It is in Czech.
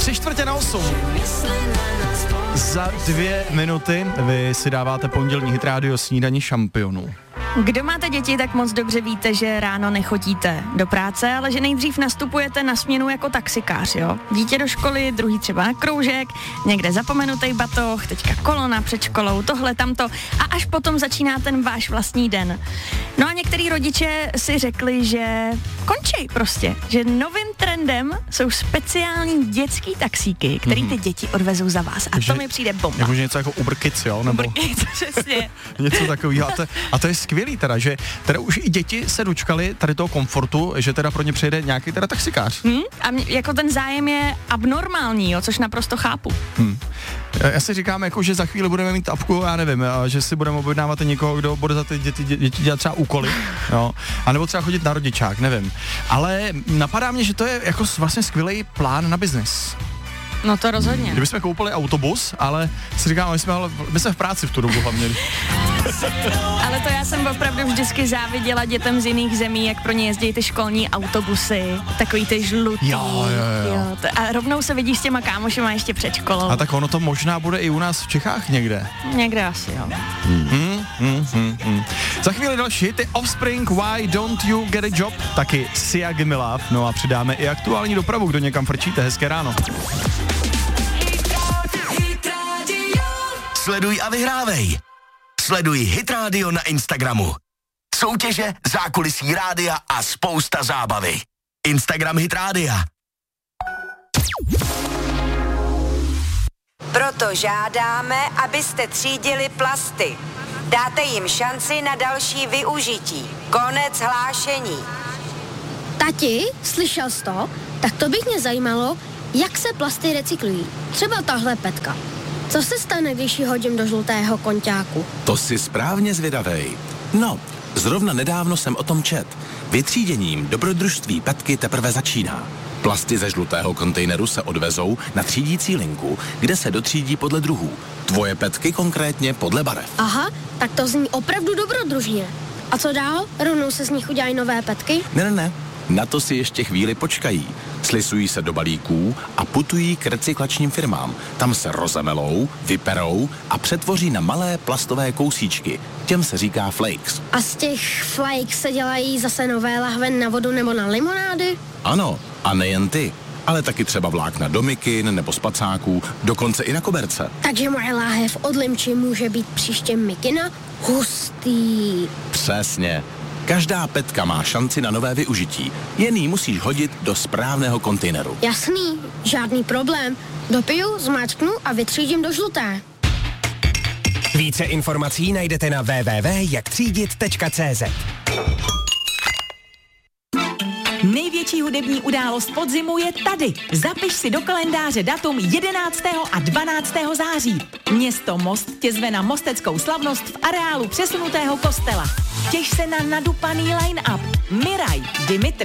7:45. Za 2 minuty vy si dáváte pondělní Hit Radio snídani šampionů. Kdo máte děti, tak moc dobře víte, že ráno nechodíte do práce, ale že nejdřív nastupujete na směnu jako taxikář, jo? Dítě do školy, druhý třeba na kroužek, někde zapomenutej batoh, teďka kolona před školou, tohle, tamto a až potom začíná ten váš vlastní den. No a některý rodiče si řekli, že končí prostě, že novým trendem jsou speciální dětský taxíky, který ty děti odvezou za vás. A to mi přijde bomba. Jako něco jako Uber Kids, jo? Nebo Uber Kids, přesně. něco takového. A to je skvělý teda, že teda už i děti se dočkali tady toho komfortu, že teda pro ně přijede nějaký teda taxikář. A jako ten zájem je abnormální, jo, což naprosto chápu. Já si říkám, jako, že za chvíli budeme mít apku, já nevím, že si budeme objednávat někoho, kdo bude za ty děti dělat třeba úkoly, jo, a nebo třeba chodit na rodičák, nevím. Ale napadá mě, že to je jako vlastně skvělý plán na biznis. No to rozhodně. Kdybychom koupili autobus, ale si říkám, my jsme v práci v tu dobu hlavně. Ale to já jsem opravdu vždycky záviděla dětem z jiných zemí, jak pro ně jezdí ty školní autobusy, takový ty žlutý. Jo. A rovnou se vidíš s těma kámošima ještě před školou. A tak ono to možná bude i u nás v Čechách někde. Někde asi, jo. Za chvíli další hity Offspring, Why Don't You Get a Job, taky Sia Gimme Love, no a přidáme i aktuální dopravu, kdo někam frčíte, hezké ráno. Sleduj a vyhrávej. Sleduj Hit Radio na Instagramu. Soutěže, zákulisí rádia a spousta zábavy. Instagram Hit Rádia. Proto žádáme, abyste třídili plasty. Dáte jim šanci na další využití. Konec hlášení. Tati, slyšel jsi to? Tak to bych mě zajímalo, jak se plasty recyklují. Třeba tahle petka. Co se stane, když ji hodím do žlutého konťáku? To jsi správně zvědavej. No, zrovna nedávno jsem o tom čet. Vytříděním dobrodružství petky teprve začíná. Plasty ze žlutého kontejneru se odvezou na třídící linku, kde se dotřídí podle druhů. Tvoje petky konkrétně podle barev. Aha, tak to zní opravdu dobrodružně. A co dál? Rovnou se z nich udělají nové petky? Ne. Na to si ještě chvíli počkají. Slisují se do balíků a putují k recyklačním firmám. Tam se rozemelou, vyperou a přetvoří na malé plastové kousíčky. Těm se říká flakes. A z těch flakes se dělají zase nové lahve na vodu nebo na limonády? Ano, a nejen ty, ale taky třeba vlákna do mikin nebo spacáků, dokonce i na koberce. Takže moje láhev od limči může být příště mikina? Hustý. Přesně. Každá petka má šanci na nové využití. Jen ji musíš hodit do správného kontejneru. Jasný, žádný problém. Dopiju, zmáčknu a vytřídím do žluté. Více informací najdete na www.jaktřídit.cz. Největší hudební událost podzimu je tady. Zapiš si do kalendáře datum 11. a 12. září. Město Most tě zve na mosteckou slavnost v areálu přesunutého kostela. Těš se na nadupaný line-up. Miraj, Dimitri,